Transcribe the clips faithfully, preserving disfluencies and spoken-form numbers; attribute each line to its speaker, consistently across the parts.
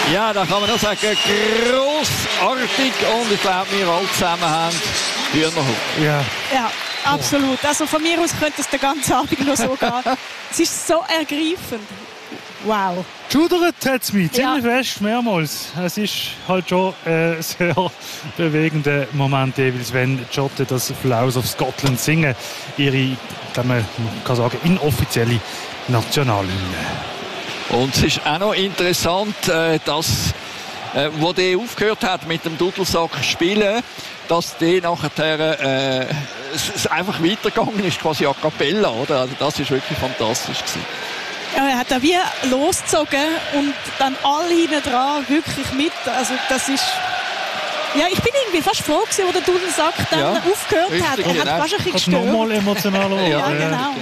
Speaker 1: Ja, da kann man nur sagen, grossartig. Und ich glaube, wir alle zusammen haben Hühnerhaut.
Speaker 2: Ja.
Speaker 3: Ja, absolut. Also von mir aus könnte es den ganzen Abend noch so gehen. Es ist so ergreifend. Wow.
Speaker 2: Schudert hat es mich ziemlich
Speaker 3: Ja.
Speaker 2: fest, mehrmals. Es ist halt schon ein äh, sehr bewegender Moment, jeweils, wenn die Schotten das Flowers of Scotland singen. Ihre, kann man kann sagen, inoffizielle Nationalhymne.
Speaker 1: Und es ist auch noch interessant, äh, dass, äh, wo der aufgehört hat mit dem Dudelsack spielen, dass der nachher äh, es, es einfach weitergegangen ist, quasi a cappella, oder? Also das ist wirklich fantastisch gewesen.
Speaker 3: Ja, er hat da wie losgezogen und dann alle hinten dran wirklich mit. Also das ist... Ja, ich bin irgendwie fast froh gewesen, wo der Dudelsack dann
Speaker 1: Ja,
Speaker 3: aufgehört
Speaker 1: richtig,
Speaker 3: hat. Er hat
Speaker 1: genau.
Speaker 3: fast ein bisschen
Speaker 2: Kannst
Speaker 3: gestört.
Speaker 2: nochmal emotionaler werden.
Speaker 3: Ja,
Speaker 2: Ja.
Speaker 3: genau.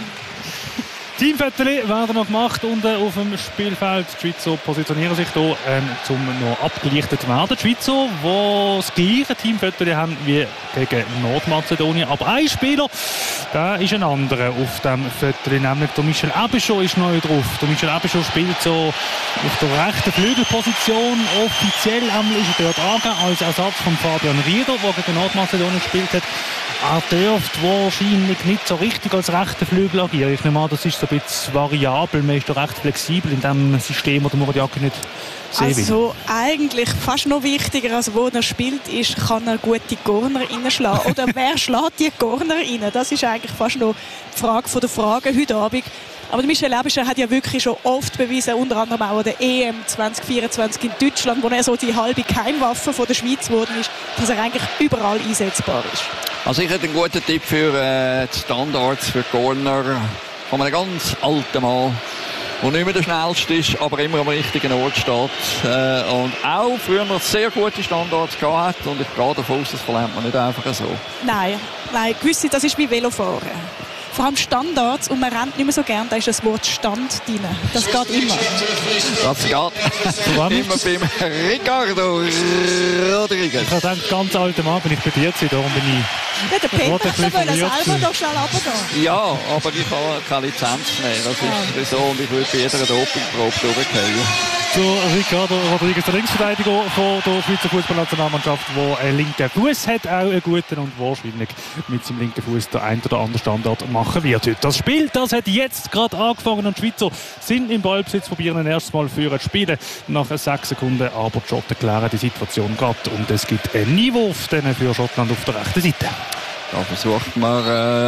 Speaker 2: Teamfotos werden noch gemacht unten auf dem Spielfeld. Die Schweizer positionieren sich hier, ähm, um noch abgelichtet zu werden. Die Schweizer, die das gleiche Teamfoto haben wie gegen Nordmazedonien. Aber ein Spieler, der ist ein anderer auf dem Foto, nämlich der Michel Abichot ist neu drauf. Der Michel Abichot spielt so auf der rechten Flügelposition. Offiziell ist er dort angegeben als Ersatz von Fabian Rieder, der gegen Nordmazedonien gespielt hat. Er dürfte wahrscheinlich nicht so richtig als rechter Flügel agieren. Ich nehme an, das ist so ein bisschen variabel. Man ist da recht flexibel in dem System, das Muradiaki nicht sehen will.
Speaker 3: Also eigentlich fast noch wichtiger, als wo er spielt, ist, kann er gute Corner reinschlagen. Oder wer schlägt die Corner rein? Das ist eigentlich fast noch die Frage von der Fragen heute Abend. Aber Michel Abichot hat ja wirklich schon oft bewiesen, unter anderem auch an der E M zwanzig vierundzwanzig in Deutschland, wo er so die halbe Keimwaffe von der Schweiz geworden ist, dass er eigentlich überall einsetzbar ist.
Speaker 1: Also ich hätte einen guten Tipp für äh, die Standards, für Corner von einem ganz alten Mann, der nicht mehr der schnellste ist, aber immer am richtigen Ort steht. Äh, und auch früher noch sehr gute Standards gehabt hat. Und ich gehe davon aus, das verlernt man nicht einfach so.
Speaker 3: Nein, nein, gewisse, das ist wie Velofahren. Vor allem Standards, und man rennt nicht mehr so gern, da ist das Wort Stand drin. Das geht immer.
Speaker 1: Das geht immer beim Ricardo Rodriguez.
Speaker 2: Ich habe gedacht, ganz alter Mann bin ich bei dir gewesen, darum bin ich...
Speaker 3: Ja, der Peter
Speaker 2: Wollte ein bisschen
Speaker 3: wollte
Speaker 2: verwirrt
Speaker 3: selber
Speaker 2: sein.
Speaker 3: doch schnell runtergehen.
Speaker 1: Ja, aber ich habe keine Lizenz mehr. Das ist so, und ich würde bei jeder Dopingprobe durchgehen.
Speaker 2: Zu Ricardo Rodriguez, der Linksverteidiger von der Schweizer Fußballnationalmannschaft, der einen linken Fuß hat, auch einen guten, und wahrscheinlich mit seinem linken Fuß der ein oder andere Standard machen wird heute. Das Spiel, das hat jetzt gerade angefangen, und die Schweizer sind im Ballbesitz, probieren ein erstes Mal für das Spielen nach sechs Sekunden, aber die Schotten klären die Situation gerade und es gibt einen Einwurf für Schottland auf der rechten Seite.
Speaker 1: Da versucht man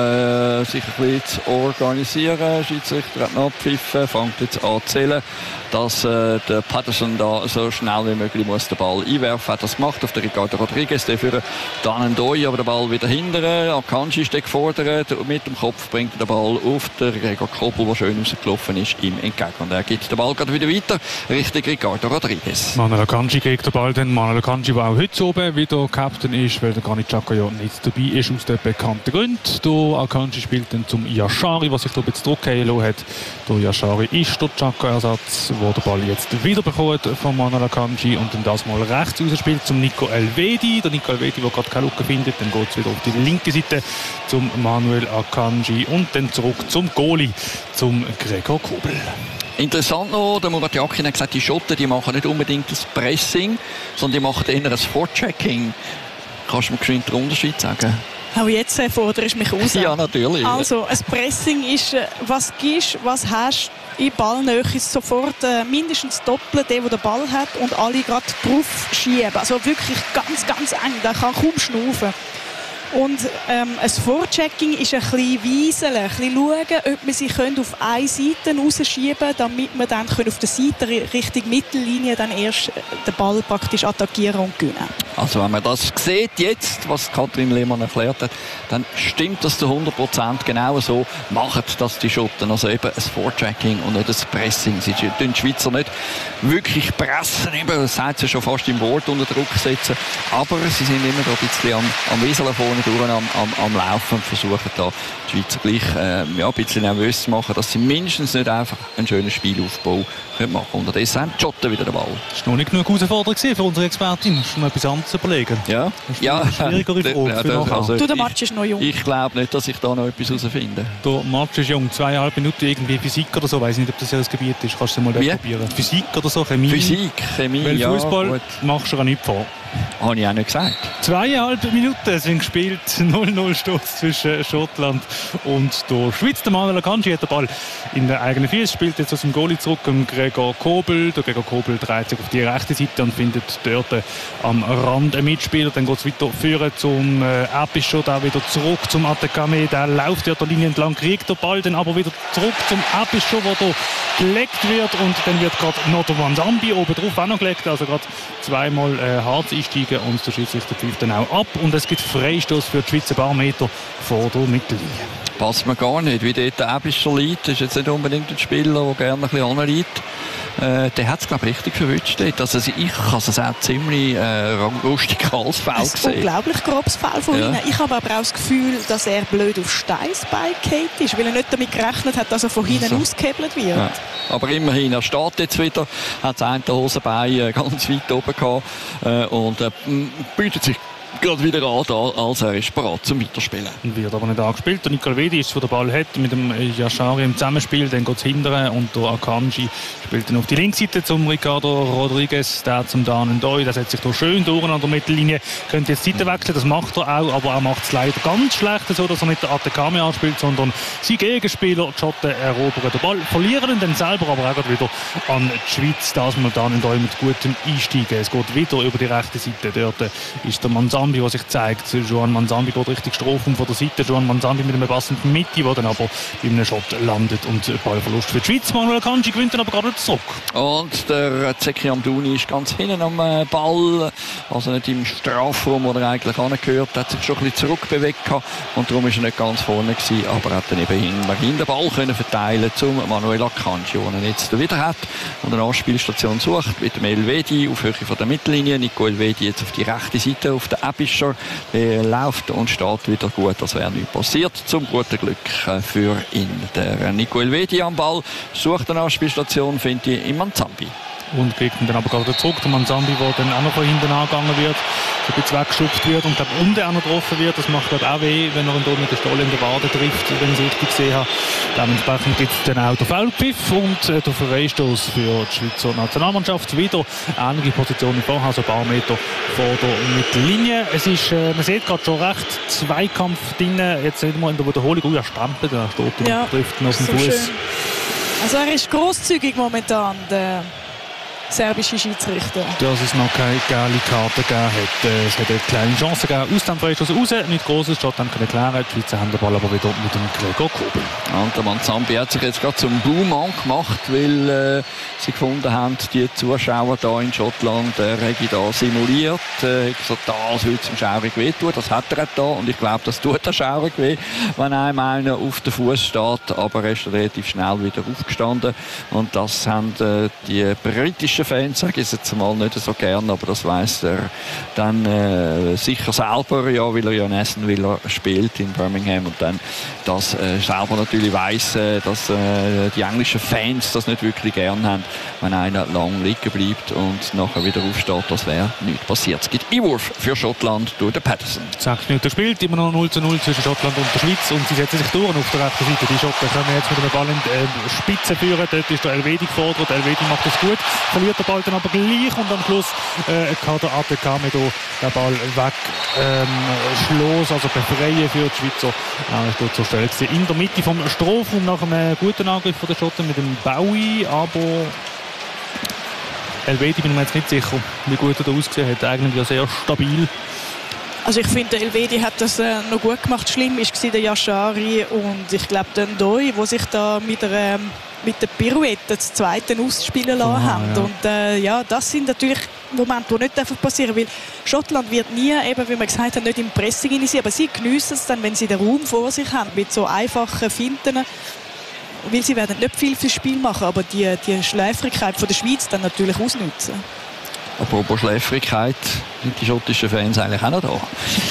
Speaker 1: äh, sich ein bisschen zu organisieren. Der Schiedsrichter hat noch abgepfiffen, fängt jetzt an zu zählen, dass äh, der Patterson da so schnell wie möglich muss den Ball einwerfen. Hat das gemacht auf den Ricardo Rodriguez, der für dann Doi, aber der Ball wieder hindern. Akanji ist gefordert, mit dem Kopf bringt er den Ball auf den Gregor Kobel, der schön rausgelaufen ist, ihm entgegen. Und er gibt den Ball gerade wieder weiter Richtung Ricardo Rodriguez.
Speaker 2: Manuel Akanji kriegt den Ball dann. Manuel Akanji, der auch heute oben wieder Captain ist, weil der Granit Xhaka ja nicht dabei ist, aus den bekannten Gründen. Der Akanji spielt dann zum Yashari, was sich da ein bisschen zurückgehen lassen hat. Der Yashari ist der Xhaka-Ersatz, wo der Ball jetzt wieder bekommt von Manuel Akanji und dann das mal rechts rausspielt zum Nico Elvedi. Der Nico Elvedi, der gerade keine Lücke findet, dann geht es wieder auf die linke Seite zum Manuel Akanji und dann zurück zum Goalie, zum Gregor Kobel.
Speaker 1: Interessant noch, der Murat Yakin hat gesagt, die Schotten die machen nicht unbedingt das Pressing, sondern die machen eher ein Vorchecking. Kannst du mir geschwind den Unterschied sagen?
Speaker 3: Auch jetzt äh, forderst du mich raus.
Speaker 1: Ja, natürlich.
Speaker 3: Also, ein Pressing ist, äh, was gibst, was hast in Ballnähe, ist sofort äh, mindestens doppelt der, der den Ball hat und alle gerade drauf schieben. Also wirklich ganz, ganz eng, der kann kaum schnaufen. Und ähm, ein Vorchecking ist ein bisschen weiseln, ein bisschen schauen, ob wir sie können auf eine Seite rausschieben können, damit wir dann auf der Seite Richtung Mittellinie dann erst den Ball praktisch attackieren und gewinnen.
Speaker 1: Also wenn man das sieht jetzt, was Katrin Lehmann erklärt hat, dann stimmt das zu hundert Prozent genau so, machen dass die Schotten also eben ein Vorchecking und nicht ein Pressing. Sie tun die Schweizer nicht wirklich pressen, das sagt sie schon fast im Wort unter Druck setzen, aber sie sind immer noch ein bisschen am, am Wieseln vorne durch am, am, am Laufen und versuchen da die Schweizer gleich äh, ja, ein bisschen nervös zu machen, dass sie mindestens nicht einfach einen schönen Spielaufbau können machen können. Unterdessen haben die Schotten wieder den Ball.
Speaker 2: Das war noch nicht genug Herausforderung für unsere Expertin. Hast du noch etwas anderes überlegen?
Speaker 1: Ja.
Speaker 2: Das ist
Speaker 1: ja.
Speaker 2: eine schwierigere Frage
Speaker 1: ja,
Speaker 2: für
Speaker 1: das, also,
Speaker 3: du, der Match ist noch jung.
Speaker 1: Ich glaube nicht, dass ich da noch etwas herausfinde.
Speaker 2: Der Match ist jung, zweieinhalb Minuten irgendwie Physik oder so. Ich weiß nicht, ob das ja das Gebiet ist. Kannst du mal probieren? Physik oder so, Chemie?
Speaker 1: Physik, Chemie,
Speaker 2: Weil
Speaker 1: ja.
Speaker 2: Fußball
Speaker 1: Gut.
Speaker 2: machst du gar nicht vor.
Speaker 1: Habe ich auch nicht gesagt.
Speaker 2: Zweieinhalb Minuten sind gespielt. null null Stoß zwischen Schottland und der Schweiz. Der Manuel Akanji hat den Ball in der eigenen Füße, spielt jetzt aus dem Goalie zurück um Gregor Kobel. Der Gregor Kobel dreht sich auf die rechte Seite und findet dort am Rand einen Mitspieler. Dann geht es weiter führen zum äh, Apischo, da wieder zurück zum Atekame. Der läuft ja der Linie entlang, kriegt den Ball dann aber wieder zurück zum Apischo, wo da gelegt wird. Und dann wird gerade noch der Wanzambi oben drauf auch noch gelegt. Also gerade zweimal äh, hart einsteigen und der Schiedsrichter pfeift dann auch ab. Und es gibt Freistoß für die Schweizer paar Meter vor der Mittellinie.
Speaker 1: Passt mir gar nicht, wie dort der Abischer liegt. Das ist jetzt nicht unbedingt ein Spieler, der gerne ein bisschen anliegt. Äh, der hat es, glaube ich, richtig verwünscht. Also ich habe es auch ziemlich äh, rustikales Foul gesehen.
Speaker 3: Ein unglaublich grobes Foul von
Speaker 1: ja.
Speaker 3: ihnen. Ich habe aber auch das Gefühl, dass er blöd auf Steinsbein gefallen ist, weil er nicht damit gerechnet hat, dass er von hinten also. ausgehebelt wird.
Speaker 1: Ja. Aber immerhin, er steht jetzt wieder, hat das eine Hosenbein ganz weit oben gehabt äh, und äh, bietet sich gerade wieder an, als er ist bereit zum Weiterspielen.
Speaker 2: Wird aber nicht angespielt. Der Nicol ist, der den Ball hat, mit dem Yashari im Zusammenspiel, dann geht es hindern und der Akanji spielt dann auf die Linksseite zum Ricardo Rodriguez, der zum Dan Ndoi, der setzt sich da schön durch an der Mittellinie, könnte jetzt Seite wechseln, das macht er auch, aber er macht es leider ganz schlecht, so dass er nicht der Atekame anspielt, sondern sein Gegenspieler, die Schotten, erobern den Ball, verlieren ihn dann selber, aber auch wieder an die Schweiz, das mal Dan Ndoi mit gutem Einsteigen. Es geht wieder über die rechte Seite, dort ist der Manzambi, der sich zeigt. Joan Manzambi geht richtig Strophen von der Seite. Joan Manzambi mit einem passenden Mitte, der dann aber bei einem Shot landet und Ballverlust für die Schweiz. Manuel Akanji gewinnt dann aber gerade zurück.
Speaker 1: Und der Zeki Amdouni ist ganz hinten am Ball, also nicht im Strafraum, wo er eigentlich angehört, hat sich schon ein bisschen zurückbewegt und darum ist er nicht ganz vorne gewesen, aber er hat dann eben hinten den Ball können verteilen zum Manuel Akanji, den er jetzt wieder hat und eine Anspielstation sucht mit dem Elvedi auf Höhe von der Mittellinie. Nico Elvedi jetzt auf die rechte Seite, auf der Abischer, der läuft und steht wieder gut, als wäre nichts passiert. Zum guten Glück für ihn. Der Nico Elvedi am Ball sucht eine Anspielstation, findet die im Manzambi.
Speaker 2: Und kriegt ihn dann aber gerade zurück. Der Manzambi, der dann auch noch von hinten angegangen wird, so ein bisschen weggeschubst wird und glaube unten auch noch getroffen wird. Das macht glaube auch weh, wenn er ihn dort mit der Stolle in der Wade trifft, wenn ich es richtig gesehen habe. Dementsprechend gibt es dann auch den Foulpfiff und äh, den Freistoß für die Schweizer Nationalmannschaft. Wieder ähnliche Position wie vorher, also ein paar Meter vor der Mittellinie. Es ist, äh, man sieht gerade schon recht Zweikampf drin. Jetzt nicht mal in der Wiederholung. Oh ja, Stempel, der steht
Speaker 3: ja,
Speaker 2: trifft ihn auf den
Speaker 3: so
Speaker 2: Fuß.
Speaker 3: Schön. Also er ist grosszügig momentan, der serbische Schiedsrichter.
Speaker 2: Dass es noch keine geile Karte gegeben hat. Es hat eine kleine Chance gegeben, aus dem Freistoß raus. Nicht grosses, statt dann können klären. Die Schweizer haben den Ball aber wieder mit dem Gregor Kobel.
Speaker 1: Und der Manzambi hat sich jetzt gerade zum Boom angemacht, weil äh, sie gefunden haben, die Zuschauer da in Schottland äh, hätten da simuliert. Äh, ich gesagt, das würde zum Schaurig wehtun. Das hat er auch da und ich glaube, das tut der Schaurig weh, wenn einem einer auf den Fuß steht. Aber er ist relativ schnell wieder aufgestanden und das haben äh, die britischen Fans, sage ich jetzt mal, nicht so gern, aber das weiss er dann äh, sicher selber, ja, weil er ja in Aston Villa spielt in Birmingham und dann das äh, selber natürlich weiss, äh, dass äh, die englischen Fans das nicht wirklich gern haben, wenn einer lang liegen bleibt und nachher wieder aufsteht, das wäre nichts passiert. Es gibt Einwurf für Schottland durch den Patterson.
Speaker 2: sechs Minuten gespielt, immer noch null zu null zwischen Schottland und der Schweiz und sie setzen sich durch auf der rechten Seite. Die Schotten können jetzt mit dem Ball in die äh, Spitze führen, dort ist der Elvedi gefordert, der Elvedi macht das gut, verliert der Ball dann aber gleich und am Schluss äh, kann der Atekame den Ball weg ähm, schloss, also befreien für die Schweizer. Ja, ist dort zur Stelle in der Mitte vom Strafraum nach einem guten Angriff von der Schotten mit dem Bowie, aber Elvedi bin ich mir jetzt nicht sicher, wie gut er da ausgesehen hat. Eigentlich ja sehr stabil.
Speaker 3: Also ich finde, der Elvedi hat das äh, noch gut gemacht. Schlimm war der Yashari und ich glaube der Ndoi, der sich da mit der, ähm, mit der Pirouette das Zweite ausspielen lassen
Speaker 2: Aha,
Speaker 3: haben.
Speaker 2: ja.
Speaker 3: Und äh, ja, das sind natürlich Momente, die nicht passieren dürfen, weil Schottland wird nie, eben, wie wir gesagt haben, nicht im Pressing rein sein, aber sie geniessen es dann, wenn sie den Raum vor sich haben, mit so einfachen Finten. Weil sie werden nicht viel fürs Spiel machen, aber die, die Schläfrigkeit von der Schweiz dann natürlich ausnutzen.
Speaker 1: Apropos Schläfrigkeit, sind die schottischen Fans eigentlich auch noch da?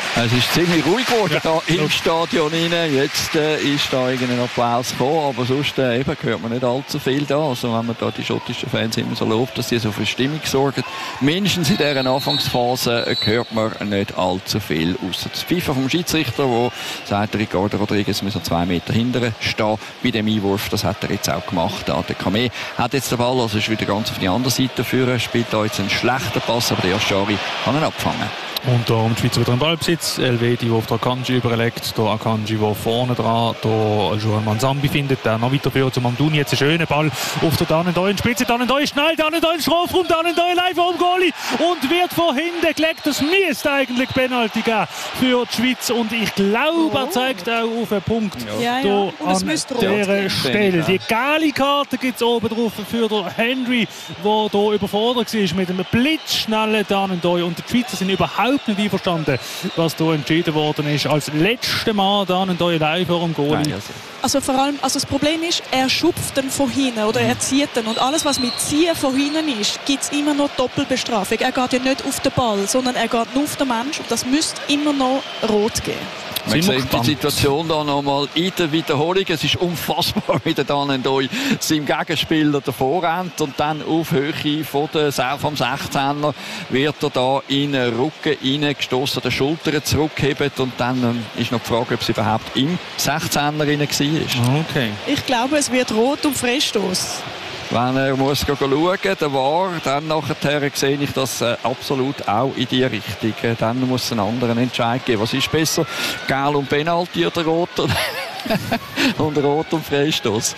Speaker 1: Es ist ziemlich ruhig geworden
Speaker 2: Ja,
Speaker 1: da im
Speaker 2: so.
Speaker 1: Stadion rein. Jetzt äh, ist da irgendein Applaus gekommen, aber sonst äh, eben hört man nicht allzu viel da. Also wenn man da die schottischen Fans immer so lobt, dass sie so für Stimmung sorgen. Mindestens in dieser Anfangsphase äh, hört man nicht allzu viel. Ausser das Pfeifen vom Schiedsrichter, der sagt, Ricardo Rodriguez muss zwei Meter hinten stehen bei dem Einwurf. Das hat er jetzt auch gemacht. Der Kame hat jetzt den Ball, also ist wieder ganz auf die andere Seite führen. Spielt da jetzt einen schlechten Pass, aber der Aschari kann ihn abfangen.
Speaker 2: Und da um die Schweizer wieder im Ballbesitz. Elvedi, der auf der Akanji überlegt. Der Akanji, der vorne dran. Der Joel Manzambi findet, der noch weiter führt zum Mamdouni. Jetzt ein schöner Ball auf der Danendoi. Spitze Danendoi, schnell Danendoi in Strafraum. Danendoi live vor dem Goalie und wird von hinten gelegt. Das müsste eigentlich Penalty geben für die Schweiz. Und ich glaube, er zeigt auch auf einen Punkt.
Speaker 3: Ja, ja.
Speaker 2: Da
Speaker 3: Und es
Speaker 2: an
Speaker 3: müsste rot
Speaker 2: dieser
Speaker 3: geben.
Speaker 2: Stelle. Die gelbe Karte gibt es oben drauf für den Henry, der hier überfordert war mit einem blitzschnellen Danendoi. Und die Schweizer sind überhaupt nicht einverstanden, was hier entschieden worden ist. Als letztes Mal Danendoi live vor dem Goalie.
Speaker 1: Nein, also.
Speaker 3: Also vor allem, also das Problem ist, er schupft dann von hinten oder er zieht dann. Und alles, was mit Ziehen von hinten ist, gibt es immer noch Doppelbestrafung. Er geht ja nicht auf den Ball, sondern er geht nur auf den Mensch. Und das müsste immer noch rot geben.
Speaker 1: Man
Speaker 2: Sind wir
Speaker 1: sieht die
Speaker 2: gespannt.
Speaker 1: Situation da nochmal in der Wiederholung. Es ist unfassbar, wie der Danendoi seinem Gegenspieler davor rennt. Und dann auf Höhe von der, vom sechzehner wird er da in den Rücken reingestoßen, die Schultern zurückhebt. Und dann ähm, ist noch die Frage, ob es überhaupt im sechzehner rein war.
Speaker 2: Okay.
Speaker 3: Ich glaube, es wird rot und Freistoß.
Speaker 1: Wenn er muss schauen, der war, dann nachher sehe ich das äh, absolut auch in die Richtung. Äh, Dann muss es einen anderen Entscheid geben. Was ist besser, Gelb und Penalty oder Rot und, und Rot und Freistoß?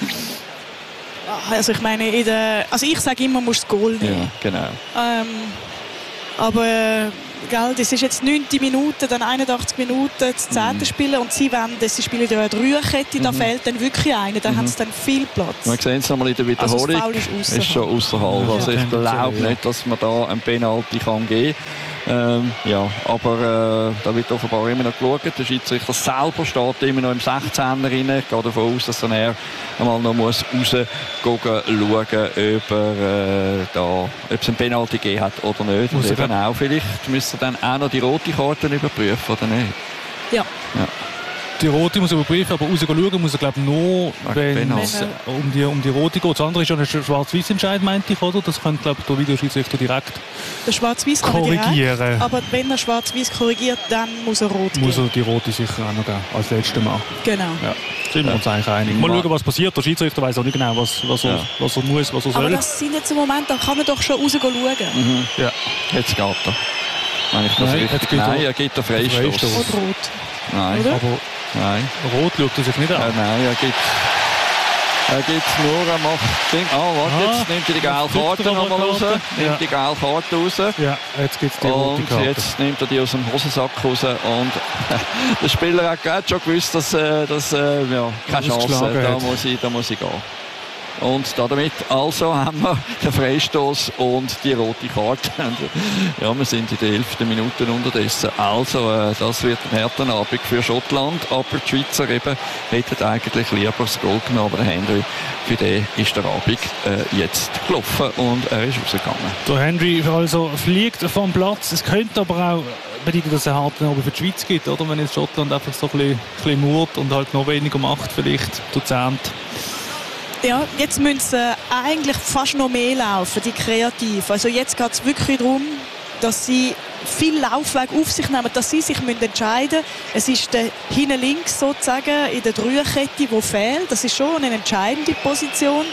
Speaker 3: Also ich meine, in der, also ich sage immer, man muss das Goal
Speaker 1: Ja,
Speaker 3: nehmen.
Speaker 1: genau.
Speaker 3: Ähm, aber äh, gell, das ist jetzt neunte Minute, dann einundachtzig Minuten das zehnte
Speaker 1: Mhm.
Speaker 3: spielen und sie wollen, das, sie spielen ja eine Dreierkette, da fehlt dann wirklich einer, dann haben sie dann viel Platz.
Speaker 1: Wir sehen es nochmal in der
Speaker 3: Also das
Speaker 1: Wiederholung.
Speaker 3: Foul ist
Speaker 1: ist,
Speaker 3: ausserhalb.
Speaker 1: schon außerhalb.
Speaker 2: Ja,
Speaker 1: Also ich
Speaker 2: tendenziell,
Speaker 1: glaube
Speaker 2: ja.
Speaker 1: nicht, dass man da einen Penalty kann geben kann. Ähm, ja, aber äh, da wird offenbar immer noch geschaut. Der Schiedsrichter selber steht immer noch im sechzehner rein. Ich gehe davon aus, dass dann er einmal noch muss rausgehen schauen, ob, er, äh, da, ob es einen Penalty gegeben hat oder nicht.
Speaker 2: Muss
Speaker 1: Und
Speaker 2: er
Speaker 1: eben auch, vielleicht müsste er dann auch noch die rote Karte überprüfen, oder nicht?
Speaker 3: Ja.
Speaker 1: Ja.
Speaker 2: Die rote muss er überprüfen, aber rausschauen muss er, glaube ich, nur, wenn
Speaker 1: Penalty.
Speaker 2: es um die, um die rote geht. Das andere ist ja ein Schwarz-Weiß-Entscheid, meinte ich, oder? Das könnte, glaube ich, der Videoschiedsrichter direkt
Speaker 3: Der Schwarz-Weiß kann er direkt,
Speaker 2: korrigieren.
Speaker 3: aber wenn er Schwarz-Weiß korrigiert, dann muss er rot
Speaker 2: Muss
Speaker 3: geben.
Speaker 2: er die rote sicher auch noch geben, als letztes Mal.
Speaker 3: Genau.
Speaker 2: Ja, sind wir uns eigentlich einig. Mal schauen, was passiert. Der Schiedsrichter weiß auch nicht genau, was, was, er,
Speaker 1: Ja.
Speaker 2: was er muss, was er
Speaker 3: Aber
Speaker 2: soll.
Speaker 3: das sind jetzt im Moment, da kann man doch schon raus schauen.
Speaker 1: Mhm.
Speaker 2: Ja.
Speaker 1: Jetzt geht er. Wenn ich das
Speaker 2: Nein,
Speaker 1: richtig...
Speaker 2: jetzt geht
Speaker 1: Nein,
Speaker 2: er-
Speaker 1: er gibt den Freistoß.
Speaker 2: Freistoß.
Speaker 3: Und rot.
Speaker 1: Nein,
Speaker 3: Oder?
Speaker 2: Aber
Speaker 1: nein.
Speaker 2: rot schaut er sich nicht
Speaker 1: Äh,
Speaker 2: an.
Speaker 1: nein, er gibt, er gibt nur, er macht Ding. Ah, warte,
Speaker 2: Ah,
Speaker 1: jetzt nimmt er die gelbe
Speaker 2: jetzt drückt
Speaker 1: Karte
Speaker 2: er
Speaker 1: nochmal
Speaker 2: aber
Speaker 1: raus.
Speaker 2: die Karte.
Speaker 1: Nimmt
Speaker 2: Ja.
Speaker 1: die gelbe Karte raus.
Speaker 2: Ja, jetzt gibt es die rote
Speaker 1: Und
Speaker 2: Karte.
Speaker 1: jetzt nimmt er die aus dem Hosensack raus. Und der Spieler hat gerade schon gewusst, dass, äh, dass äh, ja, keine Chance,
Speaker 2: Ausgeschlagen
Speaker 1: da
Speaker 2: hat.
Speaker 1: muss, ich, da muss ich gehen. Und damit also haben wir den Freistoß und die rote Karte. Und, ja, wir sind in den elften Minuten unterdessen. Also, äh, das wird ein harter Abend für Schottland. Aber die Schweizer eben hätten eigentlich lieber das Goal genommen. Aber der Henry, für den ist der Abend äh, jetzt gelaufen und er ist rausgegangen.
Speaker 2: Der Henry also fliegt vom Platz. Es könnte aber auch bedeuten, dass es einen harten Abend für die Schweiz gibt, oder? Wenn jetzt Schottland einfach so ein bisschen, ein bisschen murrt und halt noch weniger macht, vielleicht Dozent.
Speaker 3: Ja, jetzt müssen sie äh, eigentlich fast noch mehr laufen, die Kreativen. Also jetzt geht es wirklich darum, dass sie viel Laufweg auf sich nehmen, dass sie sich müssen entscheiden müssen. Es ist der hinten links sozusagen in der Dreierkette, die fehlt. Das ist schon eine entscheidende Position.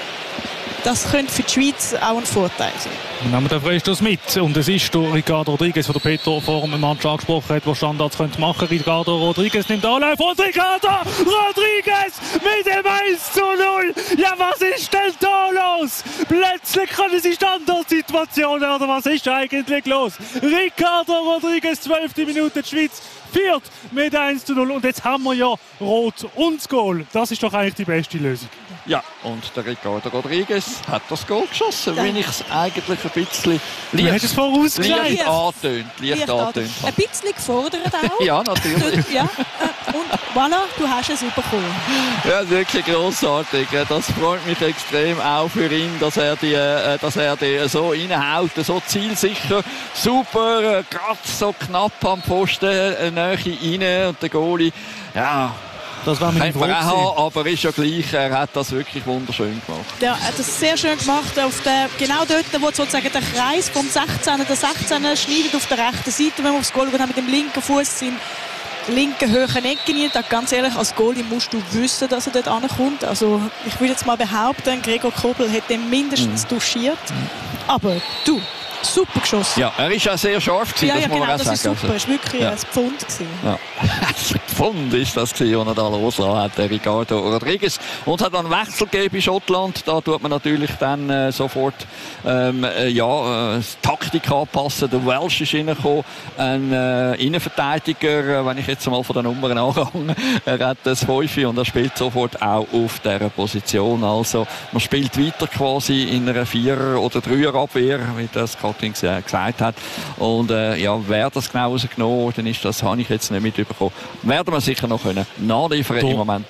Speaker 3: Das könnte für die Schweiz auch ein Vorteil sein.
Speaker 2: Wir nehmen den Freistoß mit. Und es ist der Ricardo Rodriguez, den Peter vor dem Match angesprochen hat, der Standards könnte machen. Ricardo Rodriguez nimmt Anlauf und Ricardo Rodriguez mit dem eins zu null. Ja, was ist denn da los? Plötzlich können sie Standardsituationen, oder was ist eigentlich los? Ricardo Rodriguez, zwölfte Minute, die Schweiz führt mit eins zu null. Und jetzt haben wir ja Rot und das Goal. Das ist doch eigentlich die beste Lösung.
Speaker 1: Ja, und der Ricardo Rodriguez hat das Goal geschossen,
Speaker 3: Ja.
Speaker 1: wie ich es eigentlich ein bisschen
Speaker 2: Du hättest es vorausgesagt.
Speaker 1: leicht antönt. Leicht
Speaker 3: Leicht
Speaker 1: antönt.
Speaker 3: Ein bisschen gefordert auch.
Speaker 1: Ja, natürlich.
Speaker 3: Ja, äh, Und voilà, du hast es bekommen.
Speaker 1: Ja, wirklich grossartig. Das freut mich extrem auch für ihn, dass er die, dass er die so reinhaut, so zielsicher, super, gerade so knapp am Posten, Nähe rein und der Goalie, ja,
Speaker 2: das war mir
Speaker 1: Frage, aber ist ja gleich, er hat das wirklich wunderschön gemacht.
Speaker 3: Ja, er hat das sehr schön gemacht, auf der, genau dort, wo sozusagen der Kreis vom sechzehner, der sechzehner schneidet auf der rechten Seite, wenn wir aufs Goal gehen, mit dem linken Fuß sind linken höheren Ecke nicht. Ganz ehrlich, als Goalie musst du wissen, dass er dort ankommt. Also ich würde jetzt mal behaupten, Gregor Kobel hätte ihn mindestens mhm. touchiert. Aber du, super geschossen.
Speaker 1: Ja, er ist auch sehr scharf gewesen,
Speaker 3: ja,
Speaker 1: das
Speaker 3: ja,
Speaker 1: muss
Speaker 3: genau,
Speaker 1: man auch
Speaker 3: das
Speaker 1: sagen.
Speaker 3: ist super. Es
Speaker 1: also,
Speaker 3: war wirklich
Speaker 1: ja.
Speaker 3: ein Pfund gewesen.
Speaker 1: Ja. Ein Pfund ist das gewesen, was er da losgelassen hat, der Ricardo Rodrigues. Und hat dann Wechsel gegeben in Schottland. Da tut man natürlich dann äh, sofort ähm, äh, ja, äh, Taktik anpassen. Der Welsh ist reingekommen, ein äh, Innenverteidiger, äh, wenn ich jetzt mal von den Nummern angehe. Er hat das fünf und er spielt sofort auch auf dieser Position. Also man spielt weiter quasi in einer Vierer- oder Dreier-Abwehr, wie das Katrin gesagt hat. Und äh, ja, wer das genau rausgenommen worden ist, das habe ich jetzt nicht mitbekommen. Werden wir sicher noch können nachliefern im Moment.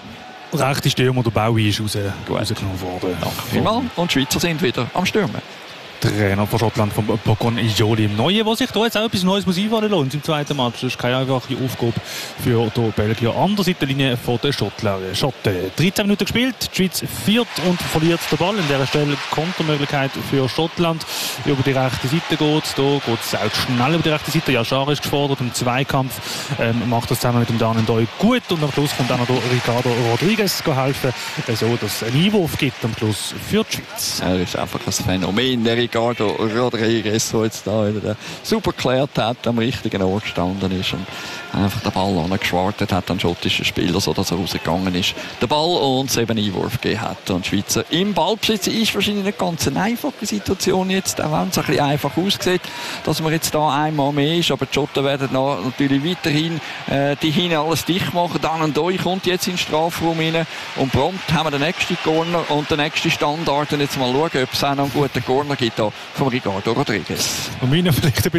Speaker 2: Rechte Stürmer, der Bowie ist raus, rausgenommen worden.
Speaker 1: Danke vielmals. Und die Schweizer sind wieder am Stürmen.
Speaker 2: Trainer von Schottland, von Bocon Ijoli im Neuen, der sich da jetzt auch etwas Neues muss einfallen lassen im zweiten Match. Das ist keine einfache Aufgabe für die Belgier an der Seitenlinie von den Schottler. Schotten. dreizehn Minuten gespielt, die Schweiz führt und verliert den Ball. An dieser Stelle Kontermöglichkeit für Schottland. Über die rechte Seite geht es. Da geht es auch schnell über die rechte Seite. Yashar ist gefordert im Zweikampf. Ähm, macht das zusammen mit dem Dan Ndoye gut. Und am Schluss kommt auch noch Ricardo Rodrigues helfen, so dass es einen Einwurf gibt am Schluss für die Schweiz.
Speaker 1: Er ist einfach ein Phänomen, der Ricardo Rodrigues, der jetzt da wieder super geklärt hat, am richtigen Ort gestanden ist und einfach den Ball angeschwartet hat an schottischen Spieler, so dass er rausgegangen ist. Der Ball uns eben Einwurf gegeben hat. Und die Schweizer im Ballbesitz ist wahrscheinlich nicht ganz eine einfache Situation jetzt, auch wenn es ein bisschen einfach aussieht, dass man jetzt da einmal mehr ist, aber die Schotten werden natürlich weiterhin äh, die hinten alles dicht machen. Dan Ndoye kommt jetzt in den Strafraum rein und prompt haben wir den nächsten Corner und den nächsten Standard. Und jetzt mal schauen, ob es auch noch einen guten Corner gibt da von Ricardo Rodrigues.
Speaker 2: Und meine vielleicht ein